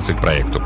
вернуться к проекту.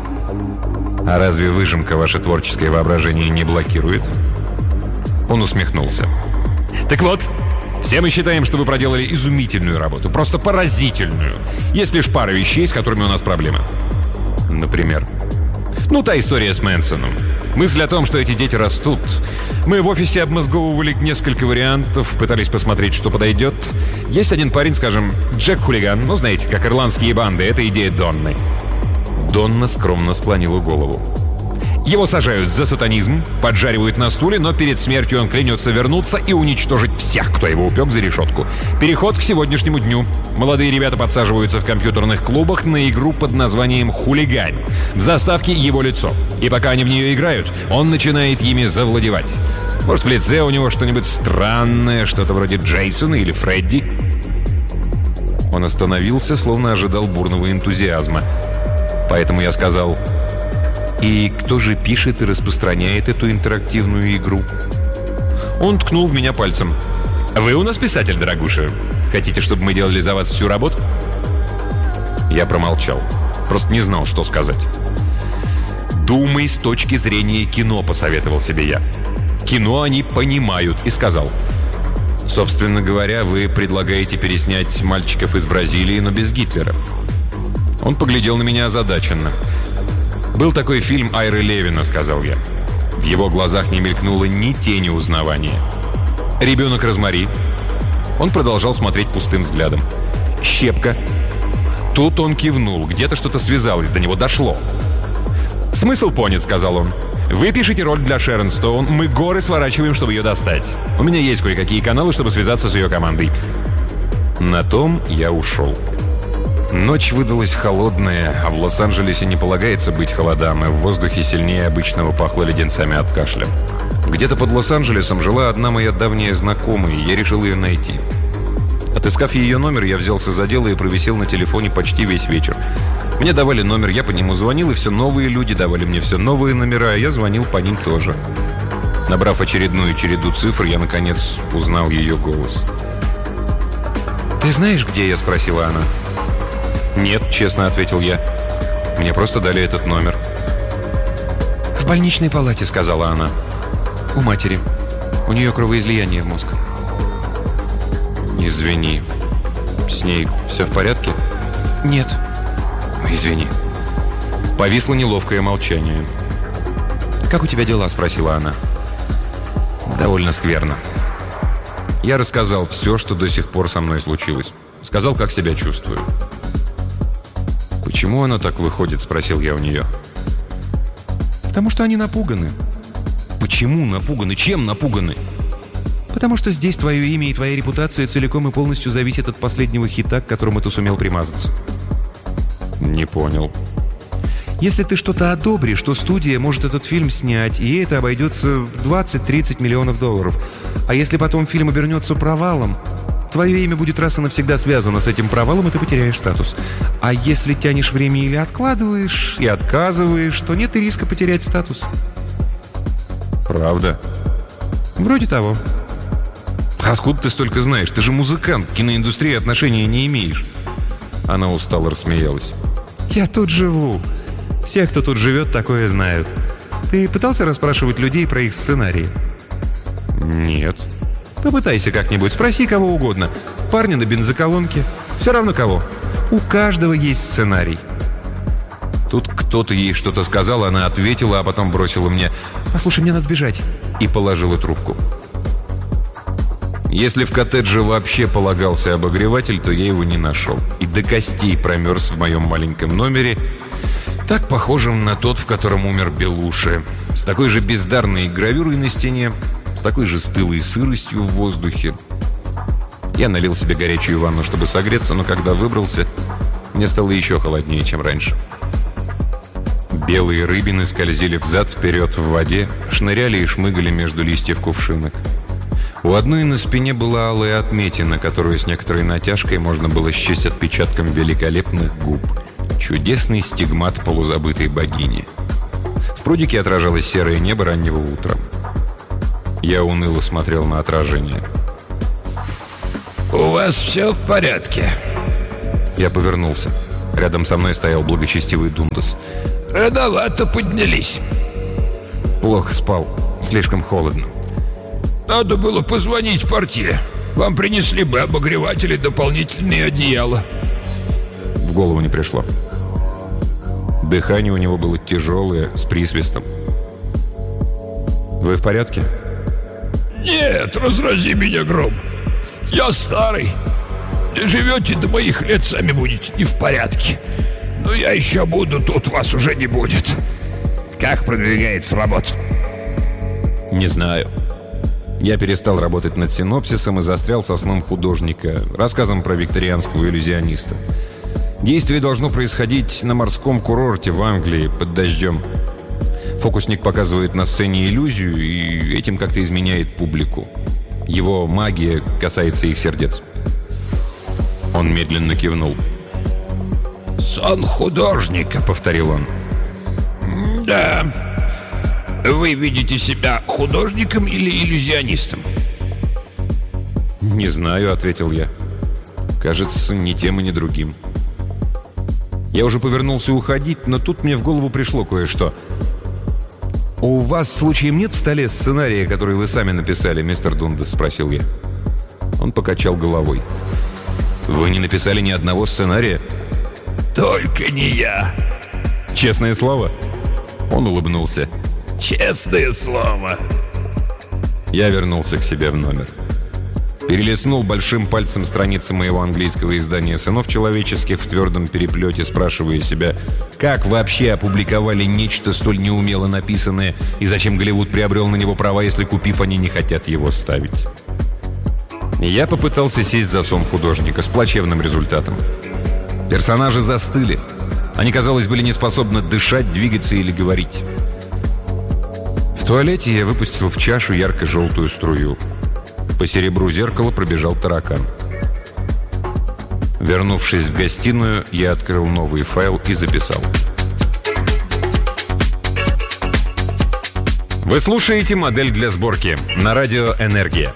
А разве выжимка ваше творческое воображение не блокирует? Он усмехнулся. Так вот, все мы считаем, что вы проделали изумительную работу, просто поразительную. Есть лишь пара вещей, с которыми у нас проблемы. Например? Ну, та история с Мэнсоном. Мысль о том, что эти дети растут. Мы в офисе обмозговывали несколько вариантов, пытались посмотреть, что подойдет. Есть один парень, скажем, Джек Хулиган, ну, знаете, как ирландские банды, это идея Донны. Донна скромно склонила голову. Его сажают за сатанизм, поджаривают на стуле, но перед смертью он клянется вернуться и уничтожить всех, кто его упек за решетку. Переход к сегодняшнему дню. Молодые ребята подсаживаются в компьютерных клубах на игру под названием «Хулигань». В заставке его лицо. И пока они в нее играют, он начинает ими завладевать. Может, в лице у него что-нибудь странное, что-то вроде Джейсона или Фредди. Он остановился, словно ожидал бурного энтузиазма. Поэтому я сказал: «И кто же пишет и распространяет эту интерактивную игру?» Он ткнул в меня пальцем. «Вы у нас писатель, дорогуша. Хотите, чтобы мы делали за вас всю работу?» Я промолчал. Просто не знал, что сказать. «Думай с точки зрения кино», — посоветовал себе я. «Кино они понимают», — и сказал: «Собственно говоря, вы предлагаете переснять «Мальчиков из Бразилии», но без Гитлера». Он поглядел на меня озадаченно. «Был такой фильм Айры Левина», — сказал я. В его глазах не мелькнуло ни тени узнавания. «Ребенок Розмари». Он продолжал смотреть пустым взглядом. «Щепка». Тут он кивнул. Где-то что-то связалось, до него дошло. «Смысл понят», — сказал он. «Вы пишете роль для Шерон Стоун, мы горы сворачиваем, чтобы ее достать. У меня есть кое-какие каналы, чтобы связаться с ее командой». На том я ушел. Ночь выдалась холодная, а в Лос-Анджелесе не полагается быть холодам, и в воздухе сильнее обычного пахло леденцами от кашля. Где-то под Лос-Анджелесом жила одна моя давняя знакомая, и я решил ее найти. Отыскав ее номер, я взялся за дело и провисел на телефоне почти весь вечер. Мне давали номер, я по нему звонил, и все новые люди давали мне все новые номера, а я звонил по ним тоже. Набрав очередную череду цифр, я, наконец, узнал ее голос. «Ты знаешь, где я?» — спросила она. «Нет», — честно ответил я. «Мне просто дали этот номер». «В больничной палате», — сказала она. «У матери. У нее кровоизлияние в мозг». «Извини. С ней все в порядке?» «Нет». «Извини». Повисло неловкое молчание. «Как у тебя дела?» — спросила она. «Довольно скверно». Я рассказал все, что до сих пор со мной случилось. Сказал, как себя чувствую. «Почему она так выходит?» — спросил я у нее. «Потому что они напуганы». «Почему напуганы? Чем напуганы?» «Потому что здесь твое имя и твоя репутация целиком и полностью зависят от последнего хита, к которому ты сумел примазаться». «Не понял». «Если ты что-то одобришь, то студия может этот фильм снять, и это обойдется в 20-30 миллионов долларов. А если потом фильм обернется провалом, твое имя будет раз и навсегда связано с этим провалом, и ты потеряешь статус. А если тянешь время или откладываешь, и отказываешь, то нет и риска потерять статус». «Правда?» «Вроде того». «Откуда ты столько знаешь? Ты же музыкант, к киноиндустрии отношения не имеешь». Она устало рассмеялась. «Я тут живу. Все, кто тут живет, такое знают. Ты пытался расспрашивать людей про их сценарии?» «Нет». «Попытайся как-нибудь, спроси кого угодно. Парня на бензоколонке. Все равно кого. У каждого есть сценарий». Тут кто-то ей что-то сказал, она ответила, а потом бросила мне: «Послушай, мне надо бежать», и положила трубку. Если в коттедже вообще полагался обогреватель, то я его не нашел. И до костей промерз в моем маленьком номере, так похожем на тот, в котором умер Белуши. С такой же бездарной гравюрой на стене, с такой же стылой сыростью в воздухе. Я налил себе горячую ванну, чтобы согреться, но когда выбрался, мне стало еще холоднее, чем раньше. Белые рыбины скользили взад-вперед в воде, шныряли и шмыгали между листьев кувшинок. У одной на спине была алая отметина, которую с некоторой натяжкой можно было счесть отпечатком великолепных губ. Чудесный стигмат полузабытой богини. В прудике отражалось серое небо раннего утра. Я уныло смотрел на отражение. «У вас все в порядке?» Я повернулся. Рядом со мной стоял благочестивый Дундас. «Рановато поднялись». «Плохо спал. Слишком холодно». «Надо было позвонить портье. Вам принесли бы обогреватели, дополнительные одеяла». В голову не пришло. Дыхание у него было тяжелое, с присвистом. «Вы в порядке?» «Нет, разрази меня гром. Я старый. Живете до моих лет, сами будете не в порядке. Но я еще буду, тут вас уже не будет. Как продвигается работа?» «Не знаю». Я перестал работать над синопсисом и застрял со сном художника, рассказом про викторианского иллюзиониста. Действие должно происходить на морском курорте в Англии под дождем. Фокусник показывает на сцене иллюзию и этим как-то изменяет публику. Его магия касается их сердец. Он медленно кивнул. «Сон художника», — повторил он. «Да. Вы видите себя художником или иллюзионистом?» «Не знаю», — ответил я. «Кажется, ни тем и ни другим». Я уже повернулся уходить, но тут мне в голову пришло кое-что. «У вас, случаем, нет в столе сценария, который вы сами написали, мистер Дундас?» — спросил я. Он покачал головой. «Вы не написали ни одного сценария?» «Только не я». «Честное слово?» Он улыбнулся. «Честное слово». Я вернулся к себе в номер. Перелистнул большим пальцем страницы моего английского издания «Сынов человеческих» в твердом переплете, спрашивая себя, как вообще опубликовали нечто столь неумело написанное, и зачем Голливуд приобрел на него права, если, купив, они не хотят его ставить. Я попытался сесть за сон художника с плачевным результатом. Персонажи застыли. Они, казалось, были не способны дышать, двигаться или говорить. В туалете я выпустил в чашу ярко-желтую струю. По серебру зеркала пробежал таракан. Вернувшись в гостиную, я открыл новый файл и записал. Вы слушаете «Модель для сборки» на радио «Энергия».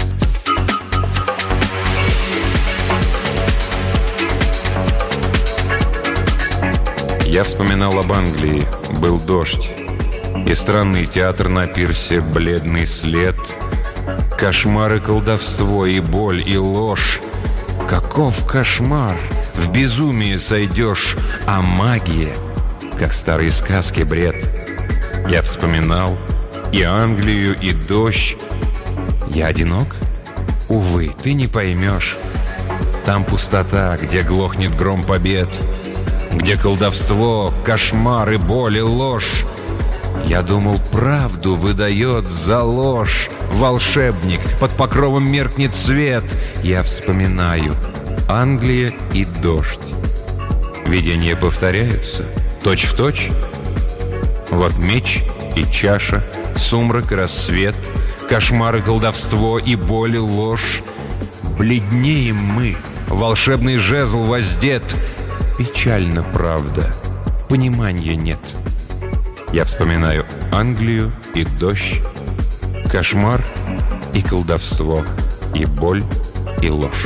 Я вспоминал об Англии. Был дождь. И странный театр на пирсе, бледный след. Кошмар и колдовство, и боль, и ложь. Каков кошмар! В безумии сойдешь, а магия, как старые сказки, бред. Я вспоминал и Англию, и дождь. Я одинок? Увы, ты не поймешь. Там пустота, где глохнет гром побед, где колдовство, кошмар и боль, и ложь. Я думал, правду выдает за ложь волшебник, под покровом меркнет свет. Я вспоминаю Англия и дождь. Видения повторяются, точь-в-точь. Вот меч и чаша, сумрак и рассвет, кошмар и колдовство, и боль и ложь. Бледнеем мы, волшебный жезл воздет. Печально, правда, понимания нет. Я вспоминаю Англию и дождь, кошмар и колдовство, и боль, и ложь.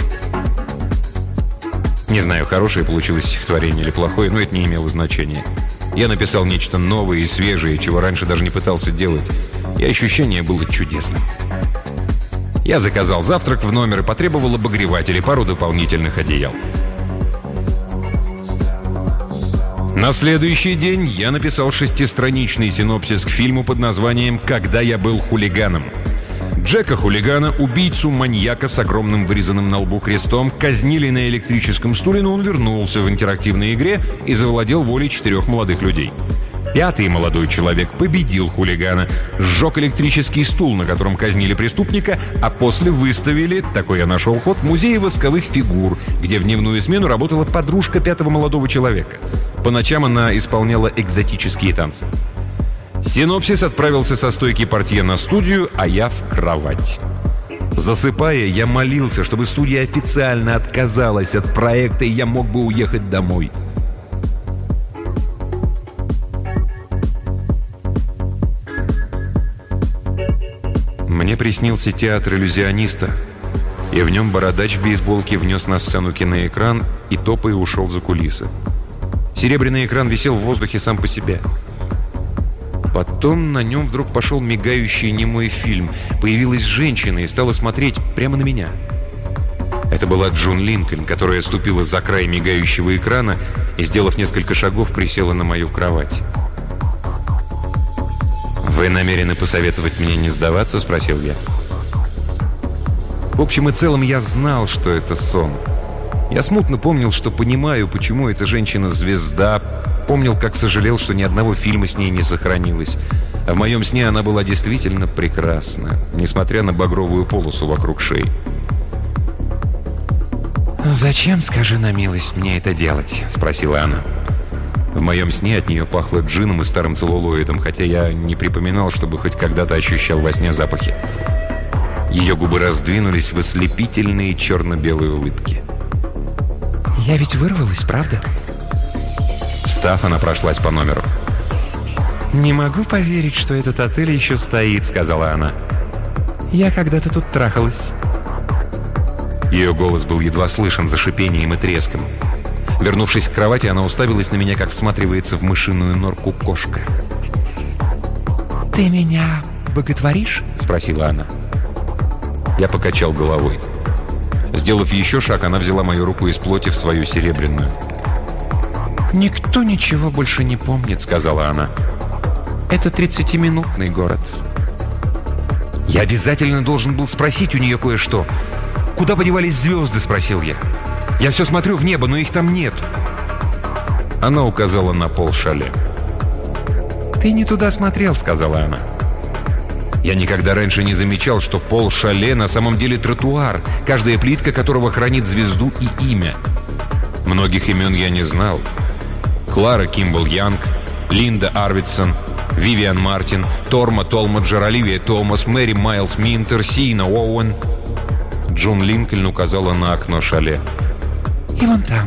Не знаю, хорошее получилось стихотворение или плохое, но это не имело значения. Я написал нечто новое и свежее, чего раньше даже не пытался делать, и ощущение было чудесным. Я заказал завтрак в номер и потребовал обогреватель и пару дополнительных одеял. На следующий день я написал 6-страничный синопсис к фильму под названием «Когда я был хулиганом». Джека-хулигана, убийцу-маньяка с огромным вырезанным на лбу крестом, казнили на электрическом стуле, но он вернулся в интерактивной игре и завладел волей 4 молодых людей. 5-й молодой человек победил хулигана, сжег электрический стул, на котором казнили преступника, а после выставили, такой я нашел ход, в музее восковых фигур, где в дневную смену работала подружка 5-го молодого человека. По ночам она исполняла экзотические танцы. Синопсис отправился со стойки портье на студию, а я в кровать. Засыпая, я молился, чтобы студия официально отказалась от проекта, и я мог бы уехать домой. Мне приснился театр иллюзиониста, и в нем бородач в бейсболке внес на сцену киноэкран и топая ушел за кулисы. Серебряный экран висел в воздухе сам по себе. Потом на нем вдруг пошел мигающий немой фильм. Появилась женщина и стала смотреть прямо на меня. Это была Джун Линкольн, которая ступила за край мигающего экрана и, сделав несколько шагов, присела на мою кровать. «Вы намерены посоветовать мне не сдаваться?» – спросил я. В общем и целом я знал, что это сон. Я смутно помнил, что понимаю, почему эта женщина звезда, помнил, как сожалел, что ни одного фильма с ней не сохранилось. А в моем сне она была действительно прекрасна, несмотря на багровую полосу вокруг шеи. «Зачем, скажи на милость, мне это делать?» – спросила она. В моем сне от нее пахло джином и старым целлулоидом, хотя я не припоминал, чтобы хоть когда-то ощущал во сне запахи. Ее губы раздвинулись в ослепительные черно-белые улыбки. «Я ведь вырвалась, правда?» Встав, она прошлась по номеру. «Не могу поверить, что этот отель еще стоит», — сказала она. «Я когда-то тут трахалась». Ее голос был едва слышен за шипением и треском. Вернувшись к кровати, она уставилась на меня, как всматривается в мышиную норку кошка. «Ты меня боготворишь?» — спросила она. Я покачал головой. Сделав еще шаг, она взяла мою руку из плоти в свою серебряную. «Никто ничего больше не помнит», — сказала она. «Это 30-минутный город». Я обязательно должен был спросить у нее кое-что. «Куда подевались звезды?» — спросил я. «Я все смотрю в небо, но их там нет». Она указала на пол шале. «Ты не туда смотрел», — сказала она. Я никогда раньше не замечал, что пол шале на самом деле тротуар, каждая плитка которого хранит звезду и имя. Многих имен я не знал. Клара Кимбл Янг, Линда Арвидсон, Вивиан Мартин, Торма Толмаджер, Оливия Томас, Мэри Майлз Минтер, Сина Оуэн. Джун Линкольн указала на окно шале. «И вон там».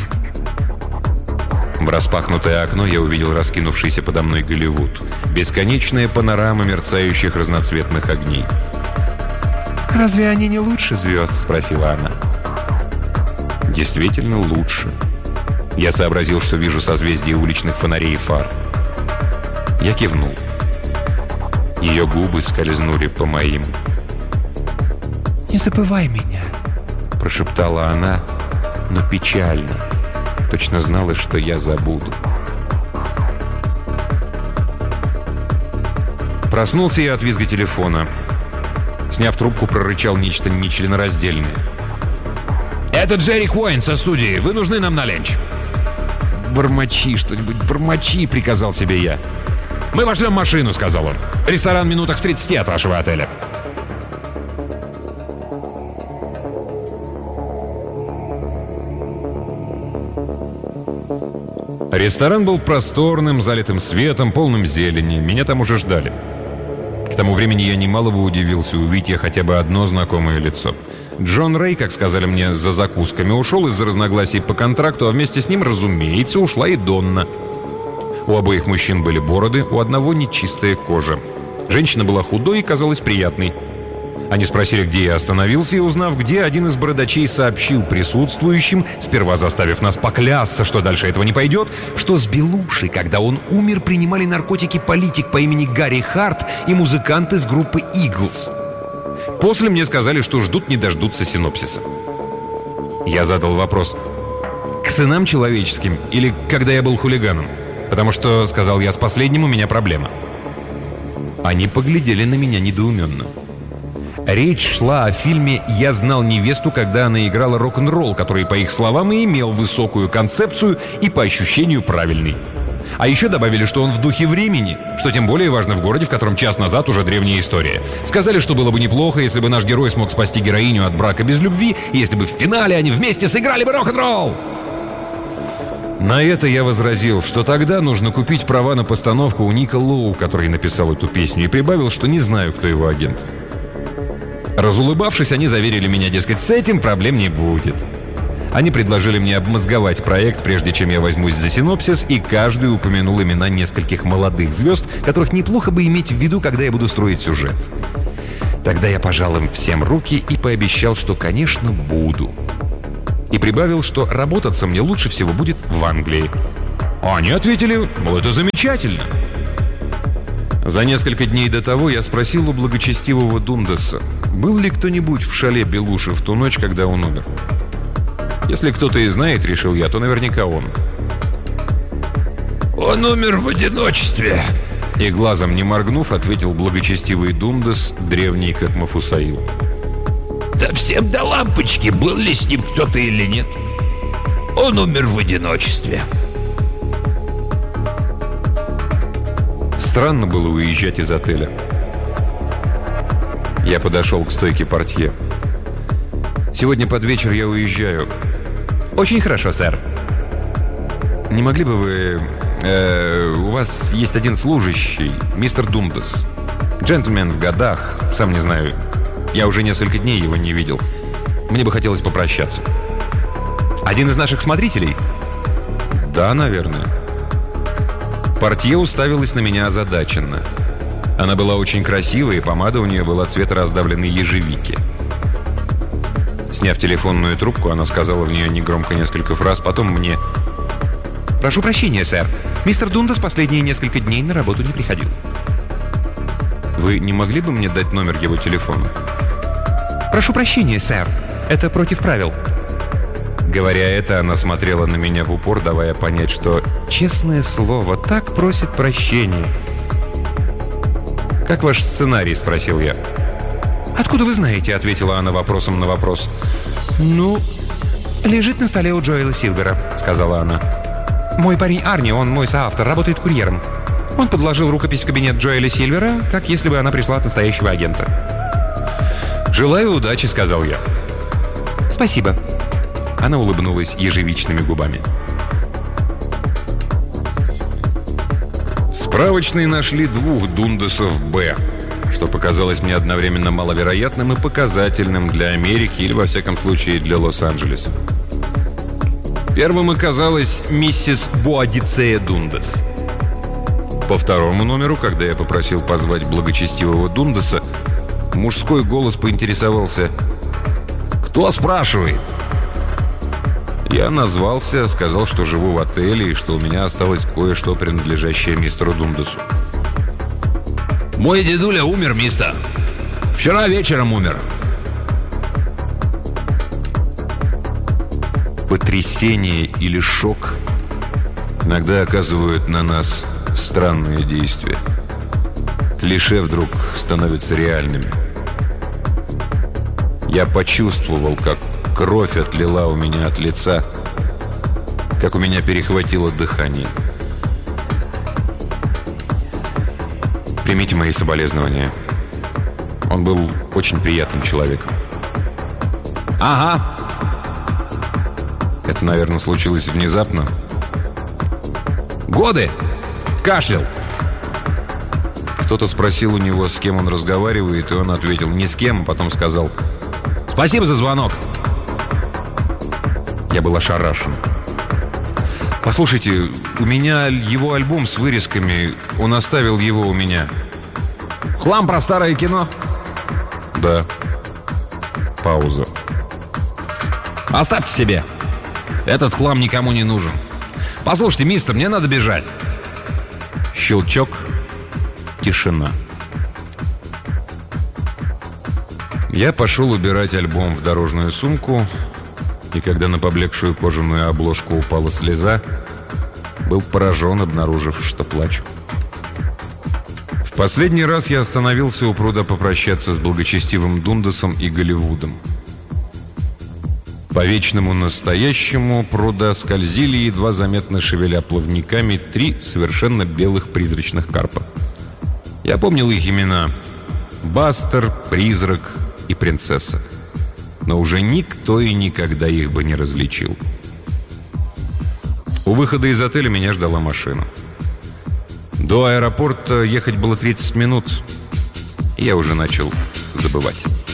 В распахнутое окно я увидел раскинувшийся подо мной Голливуд. Бесконечная панорама мерцающих разноцветных огней. «Разве они не лучше звезд?» — спросила она. «Действительно лучше». Я сообразил, что вижу созвездие уличных фонарей и фар. Я кивнул. Ее губы скользнули по моим. «Не забывай меня», — прошептала она, но печально. Точно знала, что я забуду. Проснулся я от визга телефона. Сняв трубку, прорычал нечто нечленораздельное. «Это Джерри Куайн со студии. Вы нужны нам на ленч». «Бормочи что-нибудь, бормочи», — приказал себе я. «Мы пошлем машину», — сказал он. «Ресторан в минутах в 30 от вашего отеля». Ресторан был просторным, залитым светом, полным зелени. Меня там уже ждали. К тому времени я немало бы удивился, увидев хотя бы одно знакомое лицо. Джон Рэй, как сказали мне, за закусками ушел из-за разногласий по контракту, а вместе с ним, разумеется, ушла и Донна. У обоих мужчин были бороды, у одного нечистая кожа. Женщина была худой и казалась приятной. Они спросили, где я остановился, и, узнав, где, один из бородачей сообщил присутствующим, сперва заставив нас поклясться, что дальше этого не пойдет, что с Белушей, когда он умер, принимали наркотики политик по имени Гарри Харт и музыкант из группы «Иглс». После мне сказали, что ждут не дождутся синопсиса. Я задал вопрос: к сынам человеческим или когда я был хулиганом? Потому что, сказал я, с последним у меня проблема. Они поглядели на меня недоуменно. Речь шла о фильме «Я знал невесту, когда она играла рок-н-ролл», который, по их словам, и имел высокую концепцию и, по ощущению, правильный. А еще добавили, что он в духе времени, что тем более важно в городе, в котором час назад уже древняя история. Сказали, что было бы неплохо, если бы наш герой смог спасти героиню от брака без любви, и если бы в финале они вместе сыграли бы рок-н-ролл. На это я возразил, что тогда нужно купить права на постановку у Ника Лоу, который написал эту песню, и прибавил, что не знаю, кто его агент. Разулыбавшись, они заверили меня, дескать, с этим проблем не будет. Они предложили мне обмозговать проект, прежде чем я возьмусь за синопсис, и каждый упомянул имена нескольких молодых звезд, которых неплохо бы иметь в виду, когда я буду строить сюжет. Тогда я пожал им всем руки и пообещал, что, конечно, буду. И прибавил, что работаться мне лучше всего будет в Англии. А они ответили, мол, это замечательно. За несколько дней до того я спросил у благочестивого Дундаса, был ли кто-нибудь в шале Белуши в ту ночь, когда он умер. Если кто-то и знает, решил я, то наверняка он. «Он умер в одиночестве», — и глазом не моргнув, ответил благочестивый Дундас, древний как Мафусаил. «Да всем до лампочки, был ли с ним кто-то или нет. Он умер в одиночестве». Странно было уезжать из отеля. Я подошел к стойке портье. «Сегодня под вечер я уезжаю». «Очень хорошо, сэр». «Не могли бы вы... у вас есть один служащий, мистер Дундас. Джентльмен в годах, сам не знаю. Я уже несколько дней его не видел. Мне бы хотелось попрощаться». «Один из наших смотрителей?» «Да, наверное». Портье уставилась на меня озадаченно. Она была очень красивая, и помада у нее была цвета раздавленной ежевики. Сняв телефонную трубку, она сказала в нее негромко несколько фраз, потом мне: «Прошу прощения, сэр. Мистер Дундас последние несколько дней на работу не приходил». «Вы не могли бы мне дать номер его телефона?» «Прошу прощения, сэр. Это против правил». Говоря это, она смотрела на меня в упор, давая понять, что, честное слово, так просит прощения. «Как ваш сценарий?» — спросил я. «Откуда вы знаете?» — ответила она вопросом на вопрос. «Ну, лежит на столе у Джоэла Силвера», — сказала она. «Мой парень Арни, он мой соавтор, работает курьером. Он подложил рукопись в кабинет Джоэля Силвера, как если бы она пришла от настоящего агента». «Желаю удачи», — сказал я. «Спасибо». Она улыбнулась ежевичными губами. В справочной нашли 2 Дундасов «Б», что показалось мне одновременно маловероятным и показательным для Америки или, во всяком случае, для Лос-Анджелеса. Первым оказалась миссис Боадицея Дундас. По второму номеру, когда я попросил позвать благочестивого Дундаса, мужской голос поинтересовался: «Кто спрашивает?» Я назвался, сказал, что живу в отеле и что у меня осталось кое-что, принадлежащее мистеру Дундасу. «Мой дедуля умер, мистер. Вчера вечером умер». Потрясение или шок иногда оказывают на нас странные действия. Клише вдруг становятся реальными. Я почувствовал, как кровь отлила у меня от лица, как у меня перехватило дыхание. Примите мои соболезнования. Он был очень приятным человеком. «Ага». Это, наверное, случилось внезапно. «Годы?» Кашлял. Кто-то спросил у него, с кем он разговаривает, и он ответил: «Ни с кем», а потом сказал: «Спасибо за звонок». Я был ошарашен. «Послушайте, у меня его альбом с вырезками. Он оставил его у меня». «Хлам про старое кино?» «Да». Пауза. «Оставьте себе. Этот хлам никому не нужен. Послушайте, мистер, мне надо бежать». Щелчок. Тишина. Я пошел убирать альбом в дорожную сумку, и когда на поблекшую кожаную обложку упала слеза, был поражен, обнаружив, что плачу. В последний раз я остановился у пруда попрощаться с благочестивым Дундасом и Голливудом. По вечному настоящему пруда скользили, едва заметно шевеля плавниками, 3 совершенно белых призрачных карпа. Я помнил их имена: Бастер, Призрак и Принцесса. Но уже никто и никогда их бы не различил. У выхода из отеля меня ждала машина. До аэропорта ехать было 30 минут, и я уже начал забывать.